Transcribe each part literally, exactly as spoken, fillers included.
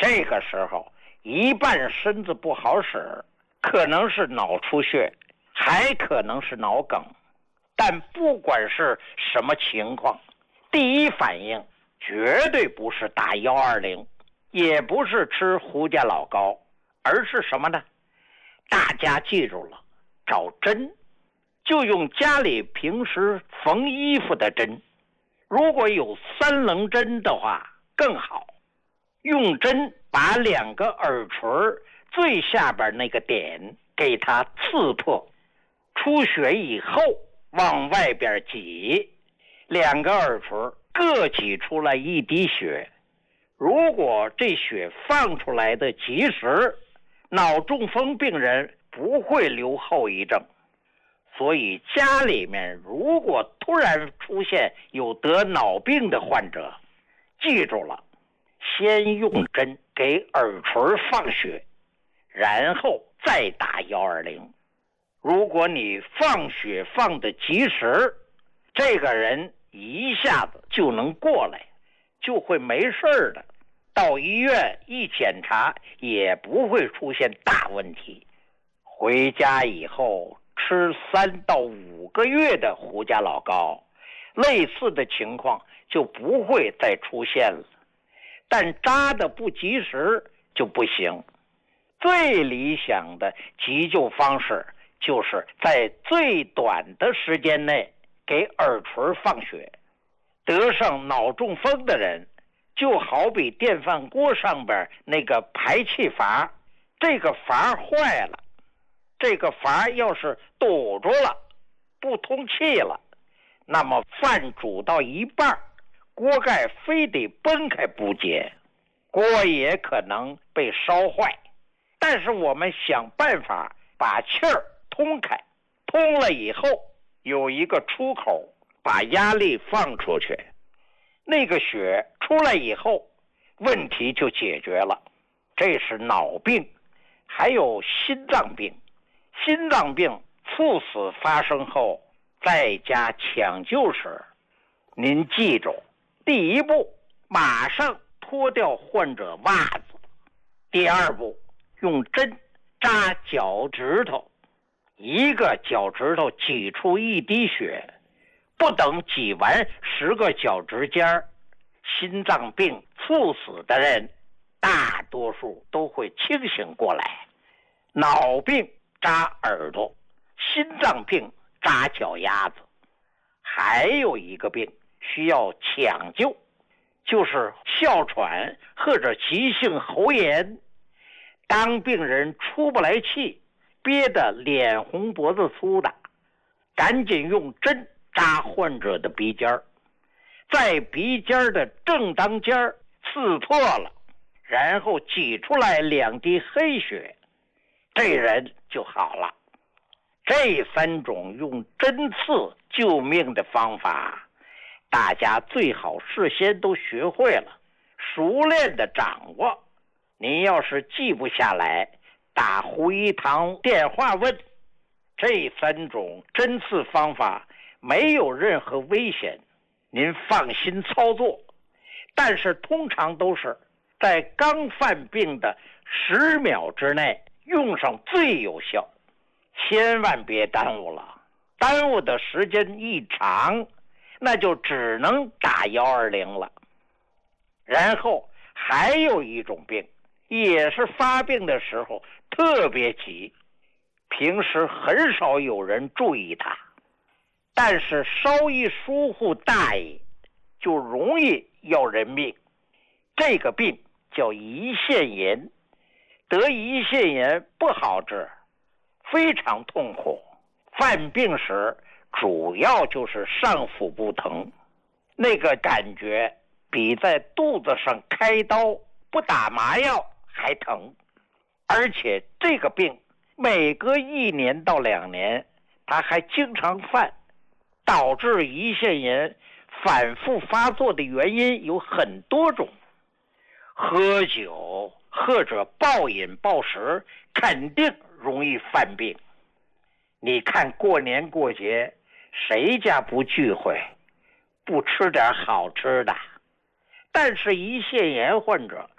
这个时候一半身子不好使，可能是脑出血，还可能是脑梗。但不管是什么情况，第一反应绝对不是打一二零，也不是吃胡家老膏，而是什么呢？大家记住了，找针，就用家里平时缝衣服的针，如果有三棱针的话更好。用针把两个耳垂最下边那个点给它刺破，出血以后往外边挤，两个耳垂各挤出来一滴血。如果这血放出来的及时，脑中风病人不会留后遗症。所以家里面如果突然出现有得脑病的患者，记住了，先用针给耳垂放血，然后再打一二零。如果你放血放得及时，这个人一下子就能过来，就会没事的。到医院一检查也不会出现大问题。回家以后吃三到五个月的胡家老膏，类似的情况就不会再出现了。但扎的不及时就不行。最理想的急救方式就是在最短的时间内给耳垂放血。得上脑中风的人就好比电饭锅上边那个排气阀，这个阀坏了，这个阀要是堵住了，不通气了，那么饭煮到一半，锅盖非得崩开不解，锅也可能被烧坏。但是我们想办法把气儿通开，通了以后有一个出口，把压力放出去，那个血出来以后，问题就解决了。这是脑病。还有心脏病。心脏病猝死发生后在家抢救时，您记住，第一步马上脱掉患者袜子，第二步用针扎脚趾头，一个脚趾头挤出一滴血，不等挤完十个脚趾尖，心脏病猝死的人大多数都会清醒过来。脑病扎耳朵，心脏病扎脚丫子。还有一个病需要抢救，就是哮喘或者急性喉炎。当病人出不来气，憋得脸红脖子粗的，赶紧用针扎患者的鼻尖，在鼻尖的正当间刺破了，然后挤出来两滴黑血，这人就好了。这三种用针刺救命的方法，大家最好事先都学会了，熟练的掌握。您要是记不下来，打胡一堂电话问。这三种针刺方法没有任何危险，您放心操作。但是通常都是在刚犯病的十秒之内用上最有效，千万别耽误了。耽误的时间一长，那就只能打一二零了。然后还有一种病，也是发病的时候特别急，平时很少有人注意它，但是稍一疏忽大意就容易要人命。这个病叫胰腺炎，得胰腺炎不好治，非常痛苦。犯病时主要就是上腹部疼，那个感觉比在肚子上开刀不打麻药还疼。而且这个病每隔一年到两年它还经常犯，导致胰腺炎反复发作的原因有很多种。喝酒或者暴饮暴食肯定容易犯病。你看过年过节谁家不聚会，不吃点好吃的？但是胰腺炎患者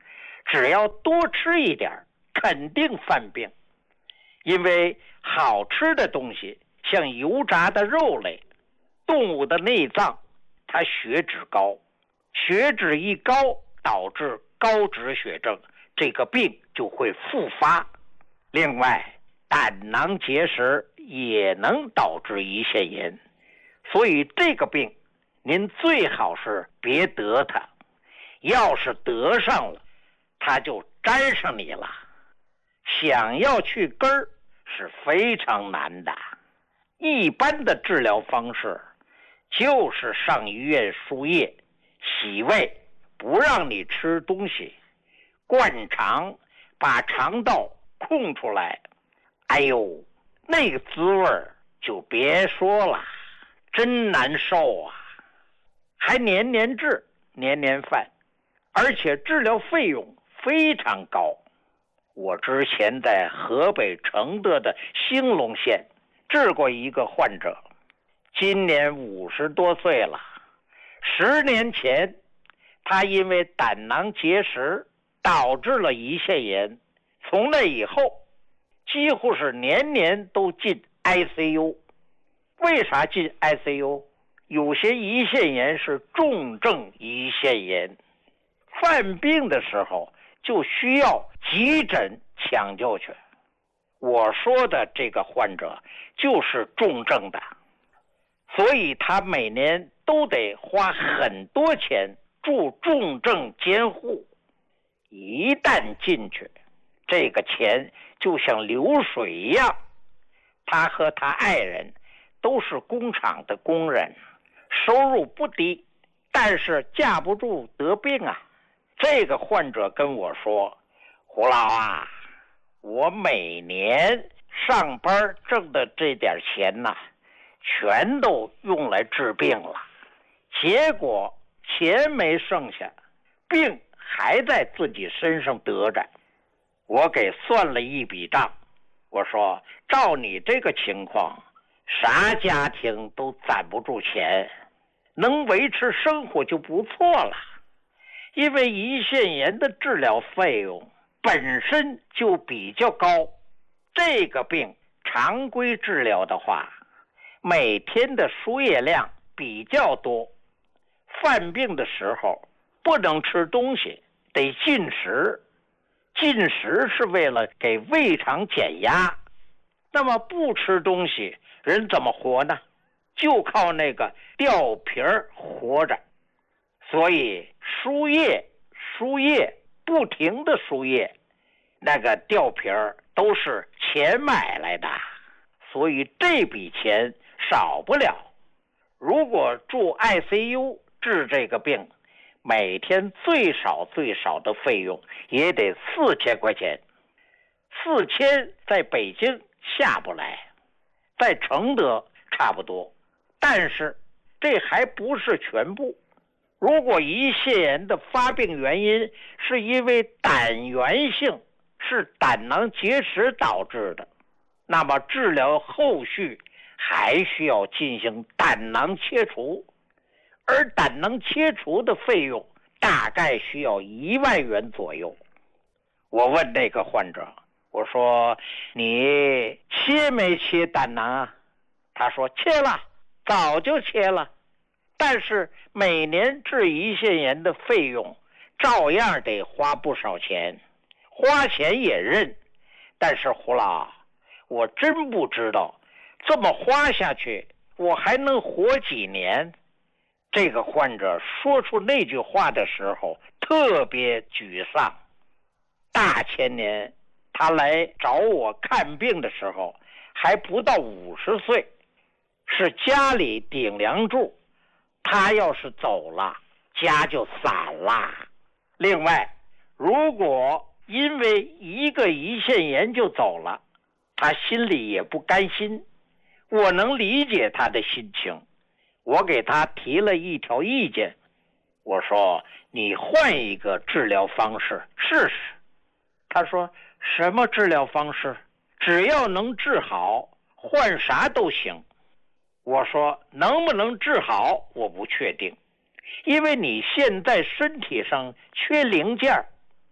只要多吃一点，肯定犯病。因为好吃的东西，像油炸的肉类、动物的内脏，它血脂高，血脂一高导致高脂血症，这个病就会复发。另外，胆囊结石也能导致胰腺炎，所以这个病您最好是别得它，要是得上了，它就沾上你了。想要去根儿是非常难的。一般的治疗方式就是上医院输液、洗胃，不让你吃东西，灌肠，把肠道空出来。哎呦，那个滋味就别说了，真难受啊！还年年治，年年犯，而且治疗费用非常高。我之前在河北承德的兴隆县治过一个患者，今年五十多岁了。十年前，他因为胆囊结石导致了胰腺炎，从那以后，几乎是年年都进 I C U。为啥进 I C U？ 有些胰腺炎是重症胰腺炎，犯病的时候就需要急诊抢救去。我说的这个患者就是重症的，所以他每年都得花很多钱住重症监护。一旦进去，这个钱就像流水一样。他和他爱人都是工厂的工人，收入不低，但是架不住得病啊。这个患者跟我说，胡老啊，我每年上班挣的这点钱呢，全都用来治病了，结果钱没剩下，病还在自己身上得着。我给算了一笔账，我说照你这个情况，啥家庭都攒不住钱，能维持生活就不错了。因为胰腺炎的治疗费用本身就比较高，这个病常规治疗的话，每天的输液量比较多，犯病的时候不能吃东西，得进食。进食是为了给胃肠减压，那么不吃东西，人怎么活呢？就靠那个吊瓶活着。所以输液输液不停的输液，那个吊瓶都是钱买来的，所以这笔钱少不了。如果住 I C U 治这个病，每天最少最少的费用也得四千块钱。四千在北京下不来，在承德差不多，但是这还不是全部。如果胰腺炎的发病原因是因为胆源性，是胆囊结石导致的，那么治疗后续还需要进行胆囊切除，而胆囊切除的费用大概需要一万元左右。我问那个患者，我说你切没切胆囊啊？他说切了，早就切了，但是每年治胰腺炎的费用照样得花不少钱，花钱也认。但是胡老，我真不知道这么花下去我还能活几年。这个患者说出那句话的时候特别沮丧。大前年他来找我看病的时候还不到五十岁，是家里顶梁柱，他要是走了，家就散了。另外，如果因为一个胰腺炎就走了，他心里也不甘心，我能理解他的心情。我给他提了一条意见，我说你换一个治疗方式试试。他说什么治疗方式？只要能治好，换啥都行。我说能不能治好我不确定，因为你现在身体上缺零件，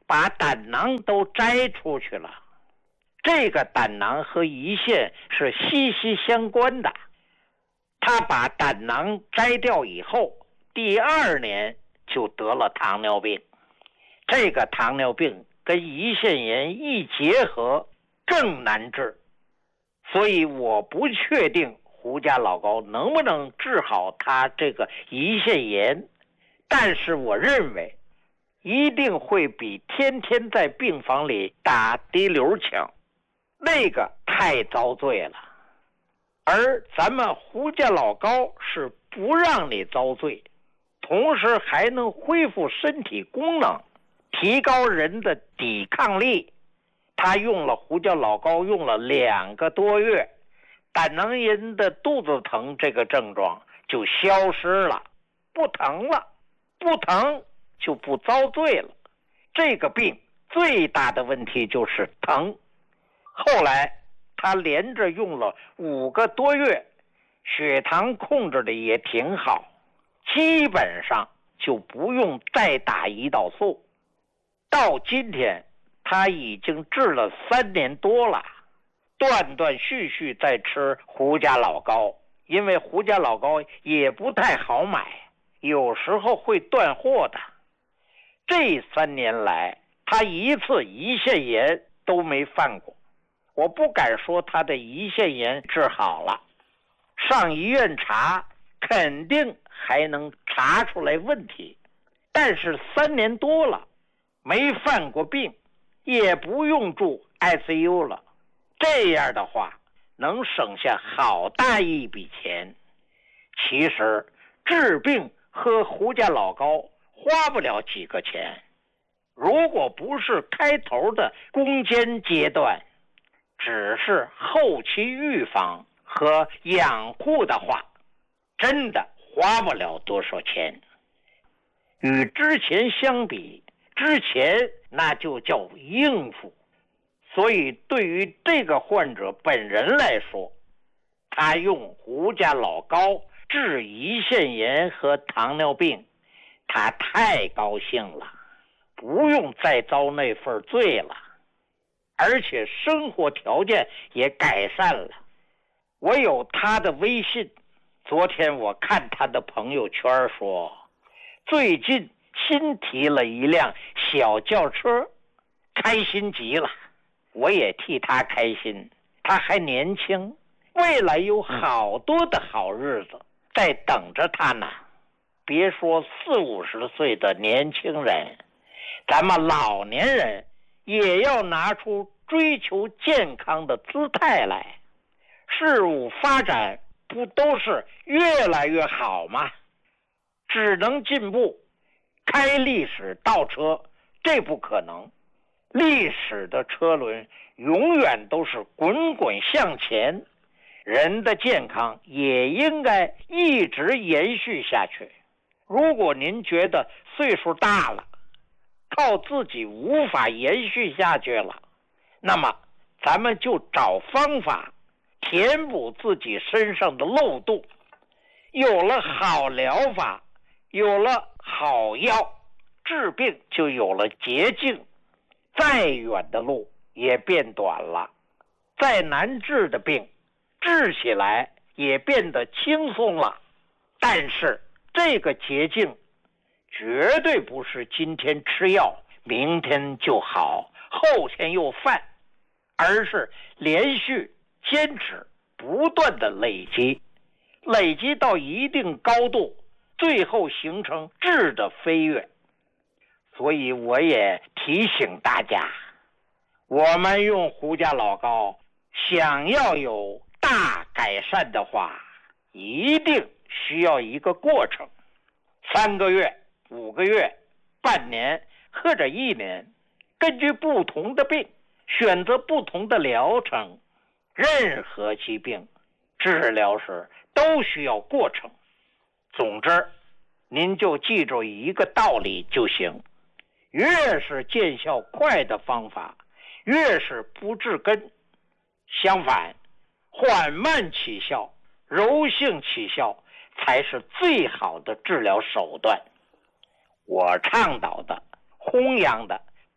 把胆囊都摘出去了。这个胆囊和胰腺是息息相关的。他把胆囊摘掉以后，第二年就得了糖尿病。这个糖尿病跟胰腺炎一结合更难治，所以我不确定胡家老高能不能治好他这个胰腺炎，但是我认为一定会比天天在病房里打滴流强，那个太遭罪了。而咱们胡家老高是不让你遭罪，同时还能恢复身体功能，提高人的抵抗力。他用了胡家老高用了两个多月，胆囊炎的肚子疼这个症状就消失了，不疼了，不疼就不遭罪了。这个病最大的问题就是疼。后来他连着用了五个多月，血糖控制的也挺好，基本上就不用再打胰岛素。到今天他已经治了三年多了，断断续续在吃胡家老高，因为胡家老高也不太好买，有时候会断货的。这三年来他一次胰腺炎都没犯过，我不敢说他的胰腺炎治好了，上医院查肯定还能查出来问题，但是三年多了没犯过病，也不用住 I C U 了，这样的话能省下好大一笔钱。其实治病喝胡家老高花不了几个钱，如果不是开头的攻坚阶段，只是后期预防和养护的话，真的花不了多少钱。与之前相比，之前那就叫应付。所以对于这个患者本人来说，他用胡家老高治胰腺炎和糖尿病，他太高兴了，不用再遭那份罪了，而且生活条件也改善了。我有他的微信，昨天我看他的朋友圈说，最近新提了一辆小轿车，开心极了。我也替他开心，他还年轻，未来有好多的好日子在等着他呢。别说四五十岁的年轻人，咱们老年人也要拿出追求健康的姿态来。事物发展不都是越来越好吗？只能进步，开历史倒车这不可能。历史的车轮永远都是滚滚向前，人的健康也应该一直延续下去。如果您觉得岁数大了，靠自己无法延续下去了，那么咱们就找方法填补自己身上的漏洞。有了好疗法，有了好药，治病就有了捷径，再远的路也变短了，再难治的病治起来也变得轻松了。但是这个捷径绝对不是今天吃药明天就好，后天又犯，而是连续坚持不断的累积，累积到一定高度，最后形成质的飞跃。所以我也提醒大家，我们用胡家老高想要有大改善的话，一定需要一个过程，三个月、五个月、半年或者一年，根据不同的病选择不同的疗程。任何疾病治疗时都需要过程。总之您就记住一个道理就行，越是见效快的方法越是不治根，相反缓慢起效、柔性起效才是最好的治疗手段。我倡导的、弘扬的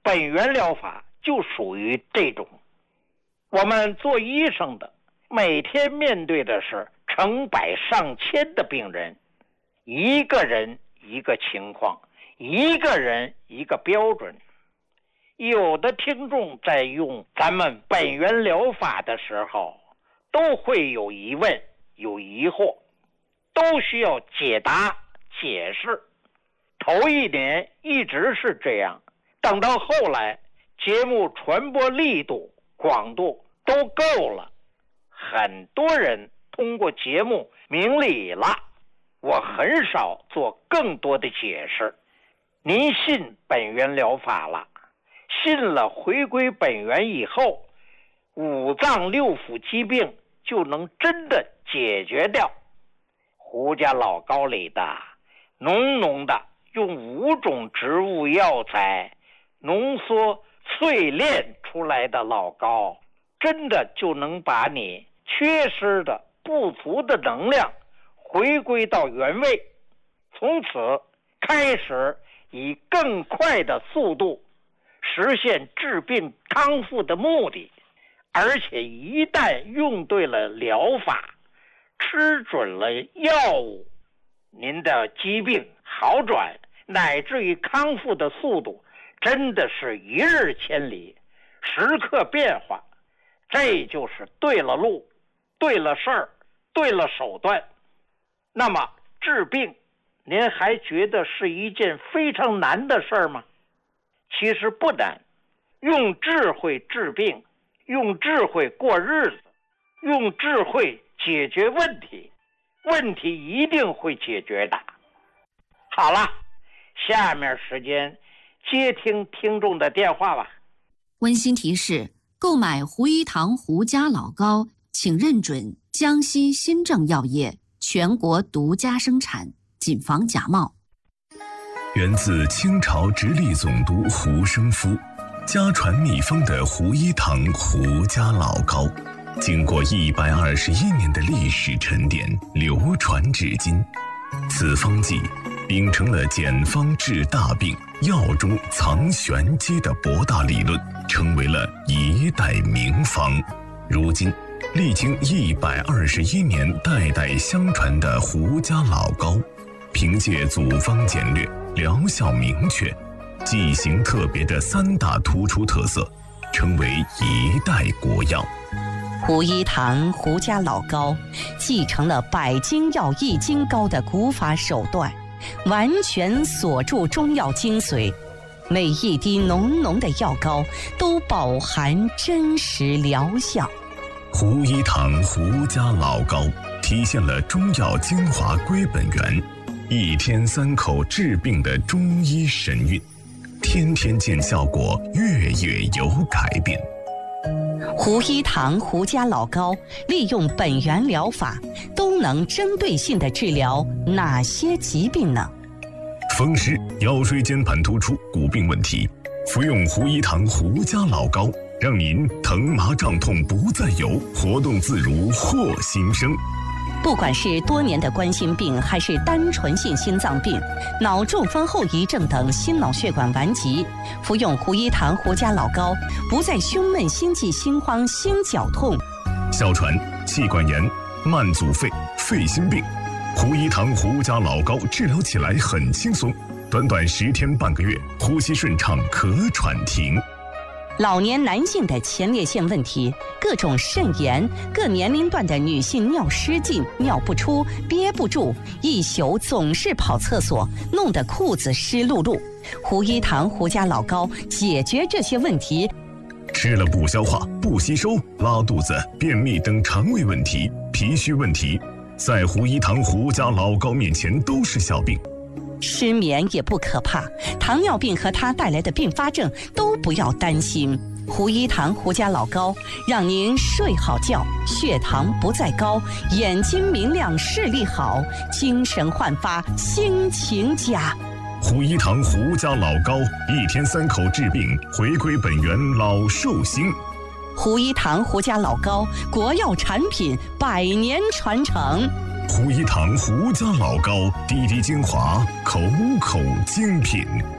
本源疗法就属于这种。我们做医生的每天面对的是成百上千的病人，一个人一个情况，一个人一个标准。有的听众在用咱们本源疗法的时候都会有疑问有疑惑，都需要解答解释。头一年一直是这样，等到后来节目传播力度广度都够了，很多人通过节目明理了，我很少做更多的解释。您信本源疗法了，信了回归本源以后，五脏六腑疾病就能真的解决掉。胡家老膏里的浓浓的用五种植物药材浓缩淬炼出来的老膏，真的就能把你缺失的不足的能量回归到原位，从此开始以更快的速度实现治病康复的目的。而且一旦用对了疗法，吃准了药物，您的疾病好转乃至于康复的速度真的是一日千里，时刻变化。这就是对了路，对了事儿，对了手段。那么治病您还觉得是一件非常难的事儿吗？其实不难，用智慧治病，用智慧过日子，用智慧解决问题，问题一定会解决的。好了，下面时间接听听众的电话吧。 温馨提示：购买胡一堂胡家老膏，请认准江西新政药业全国独家生产，谨防假冒。 源自清朝直隶总督胡生夫，家传秘方的胡一堂胡家老膏，经过一百二十一年的历史沉淀，流传至今。此方剂秉承了简方治大病、药中藏玄机的博大理论，成为了一代名方。如今历经一百二十一年代代相传的胡家老膏，凭借组方简略、疗效明确、剂型特别的三大突出特色，成为一代国药。 胡一堂胡家老膏继承了百金药益精膏的古法手段，完全锁住中药精髓，每一滴浓浓的药膏都饱含真实疗效。 胡一堂胡家老膏体现了中药精华归本源，一天三口治病的中医神韵，天天见效果，月月有改变。 胡一堂胡家老膏利用本源疗法，都能针对性地治疗哪些疾病呢？ 风湿、腰椎间盘突出、骨病问题，服用胡一堂胡家老膏，让您疼麻胀痛不再有，活动自如获新生。 不管是多年的冠心病，还是单纯性心脏病、脑中风后遗症等心脑血管顽疾，服用胡一堂胡家老膏，不再胸闷、心悸、心慌、心绞痛。 哮喘、气管炎、慢阻肺、肺心病，胡一堂胡家老膏治疗起来很轻松，短短十天半个月，呼吸顺畅，咳喘停。 老年男性的前列腺问题，各种肾炎，各年龄段的女性尿失禁、尿不出、憋不住，一宿总是跑厕所，弄得裤子湿漉漉。胡一堂胡家老膏解决这些问题。 吃了不消化、不吸收、拉肚子、便秘等肠胃问题、脾虚问题，在胡一堂胡家老膏面前都是小病。 失眠也不可怕，糖尿病和它带来的并发症都不要担心。胡一堂胡家老膏让您睡好觉，血糖不再高，眼睛明亮，视力好，精神焕发，心情佳。 胡一堂胡家老膏，一天三口治病，回归本源，老寿星。 胡一堂胡家老膏，国药产品，百年传承。 胡一堂胡家老膏，滴滴精华，口口精品。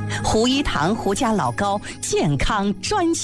胡一堂胡家老高健康专